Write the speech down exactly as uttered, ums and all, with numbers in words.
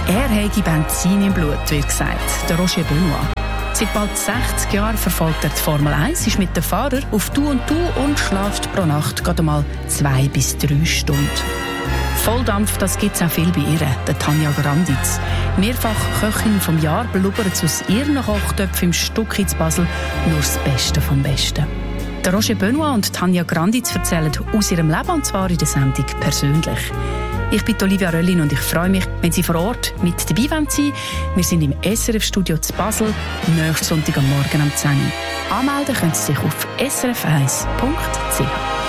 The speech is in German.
Er habe Benzin im Blut, wird gesagt, der Roger Benoit. Seit bald sechzig Jahren verfolgt er die Formel eins, ist mit den Fahrern auf Du und Du und schläft pro Nacht gerade mal zwei bis drei Stunden. Volldampf, das gibt es auch viel bei ihr, der Tanja Granditz. Mehrfach Köchin vom Jahr blubbert aus ihren Kochtöpfen im Stuckitz Basel nur das Beste vom Besten. Der Roger Benoit und Tanja Granditz erzählen aus ihrem Leben, und zwar in der Sendung «Persönlich». Ich bin Olivia Röllin und ich freue mich, wenn Sie vor Ort mit dabei sein wollen. Wir sind im S R F-Studio zu Basel, nächsten Sonntag am Morgen um zehn Uhr. Anmelden können Sie sich auf s r f eins punkt c h.